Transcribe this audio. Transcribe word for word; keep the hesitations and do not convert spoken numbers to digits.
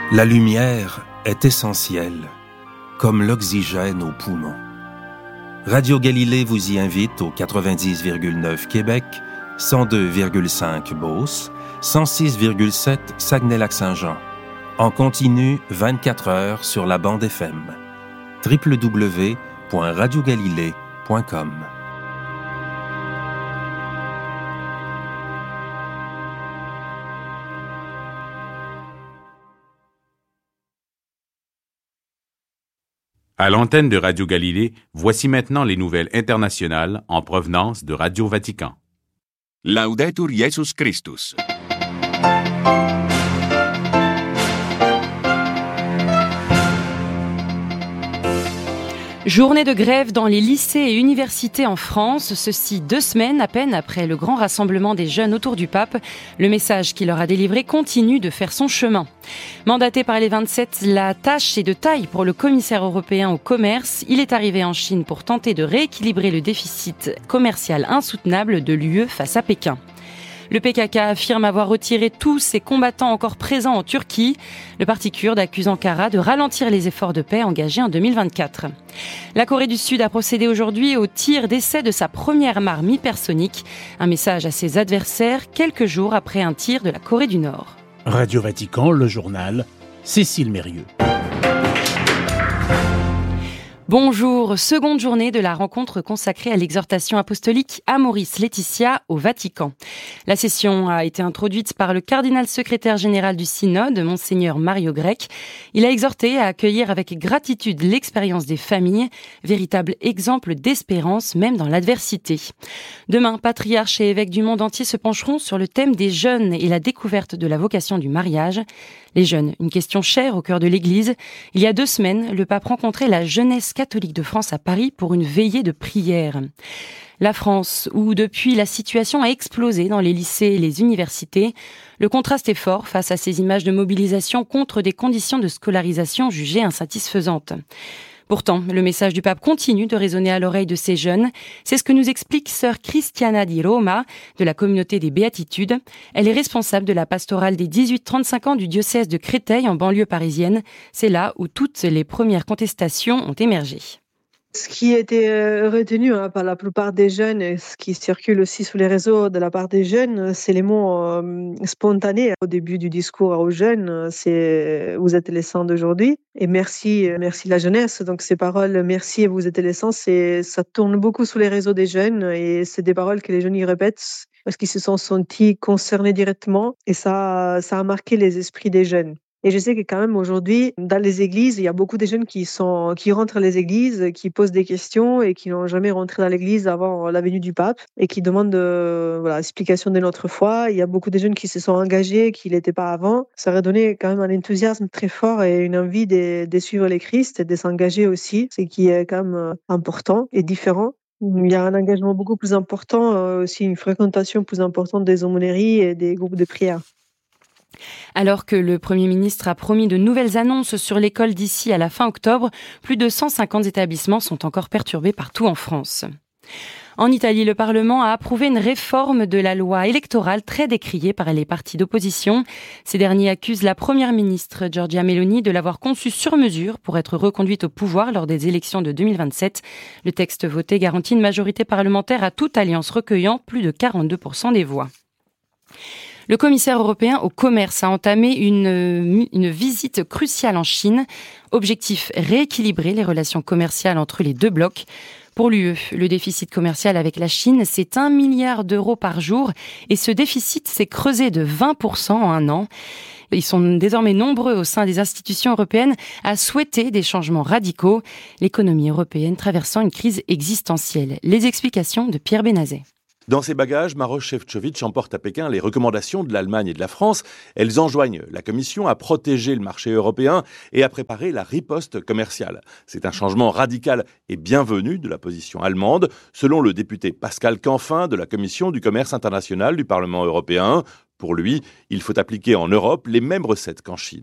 La lumière est essentielle, comme l'oxygène aux poumons. Radio Galilée vous y invite au quatre-vingt-dix virgule neuf Québec, cent deux virgule cinq Beauce, cent six virgule sept Saguenay-Lac-Saint-Jean. En continu vingt-quatre heures sur la bande F M. w w w point radio galilée point com. À l'antenne de Radio Galilée, voici maintenant les nouvelles internationales en provenance de Radio Vatican. Laudetur Jesus Christus. Journée de grève dans les lycées et universités en France, ceci deux semaines à peine après le grand rassemblement des jeunes autour du pape. Le message qu'il leur a délivré continue de faire son chemin. Mandaté par les vingt-sept, la tâche est de taille pour le commissaire européen au commerce. Il est arrivé en Chine pour tenter de rééquilibrer le déficit commercial insoutenable de l'U E face à Pékin. Le P K K affirme avoir retiré tous ses combattants encore présents en Turquie. Le parti kurde accuse Ankara de ralentir les efforts de paix engagés en deux mille vingt-quatre. La Corée du Sud a procédé aujourd'hui au tir d'essai de sa première arme hypersonique. Un message à ses adversaires quelques jours après un tir de la Corée du Nord. Radio Vatican, le journal, Cécile Mérieux. Bonjour, seconde journée de la rencontre consacrée à l'exhortation apostolique Amoris Laetitia au Vatican. La session a été introduite par le cardinal secrétaire général du synode, Monseigneur Mario Grech. Il a exhorté à accueillir avec gratitude l'expérience des familles, véritable exemple d'espérance même dans l'adversité. Demain, patriarches et évêques du monde entier se pencheront sur le thème des jeunes et la découverte de la vocation du mariage. Les jeunes, une question chère au cœur de l'Église. Il y a deux semaines, le pape rencontrait la jeunesse catholique de France à Paris pour une veillée de prière. La France, où depuis la situation a explosé dans les lycées et les universités, le contraste est fort face à ces images de mobilisation contre des conditions de scolarisation jugées insatisfaisantes. Pourtant, le message du pape continue de résonner à l'oreille de ces jeunes. C'est ce que nous explique sœur Cristiana Di Roma de la communauté des Béatitudes. Elle est responsable de la pastorale des dix-huit trente-cinq ans du diocèse de Créteil en banlieue parisienne. C'est là où toutes les premières contestations ont émergé. Ce qui a été retenu hein, par la plupart des jeunes, et ce qui circule aussi sur les réseaux de la part des jeunes, c'est les mots euh, spontanés au début du discours aux jeunes. C'est « vous êtes les saints d'aujourd'hui » et « merci, merci la jeunesse ». Donc ces paroles « merci et vous êtes les saints », c'est, ça tourne beaucoup sur les réseaux des jeunes et c'est des paroles que les jeunes y répètent parce qu'ils se sont sentis concernés directement et ça, ça a marqué les esprits des jeunes. Et je sais que quand même aujourd'hui, dans les églises, il y a beaucoup de jeunes qui sont, qui rentrent dans les églises, qui posent des questions et qui n'ont jamais rentré dans l'église avant la venue du pape et qui demandent euh, voilà, l'explication de notre foi. Il y a beaucoup de jeunes qui se sont engagés, qui ne l'étaient pas avant. Ça aurait donné quand même un enthousiasme très fort et une envie de, de suivre les Christ et de s'engager aussi, ce qui est quand même important et différent. Il y a un engagement beaucoup plus important, euh, aussi une fréquentation plus importante des aumôneries et des groupes de prière. Alors que le Premier ministre a promis de nouvelles annonces sur l'école d'ici à la fin octobre, plus de cent cinquante établissements sont encore perturbés partout en France. En Italie, le Parlement a approuvé une réforme de la loi électorale très décriée par les partis d'opposition. Ces derniers accusent la Première ministre Giorgia Meloni de l'avoir conçue sur mesure pour être reconduite au pouvoir lors des élections de deux mille vingt-sept. Le texte voté garantit une majorité parlementaire à toute alliance recueillant plus de quarante-deux pour cent des voix. Le commissaire européen au commerce a entamé une, une visite cruciale en Chine. Objectif, rééquilibrer les relations commerciales entre les deux blocs. Pour l'U E, le déficit commercial avec la Chine, c'est un milliard d'euros par jour et ce déficit s'est creusé de vingt pour cent en un an. Ils sont désormais nombreux au sein des institutions européennes à souhaiter des changements radicaux. L'économie européenne traversant une crise existentielle. Les explications de Pierre Benazet. Dans ses bagages, Maroš Šefčovič emporte à Pékin les recommandations de l'Allemagne et de la France. Elles enjoignent la Commission à protéger le marché européen et à préparer la riposte commerciale. C'est un changement radical et bienvenu de la position allemande, selon le député Pascal Canfin de la Commission du commerce international du Parlement européen. Pour lui, il faut appliquer en Europe les mêmes recettes qu'en Chine.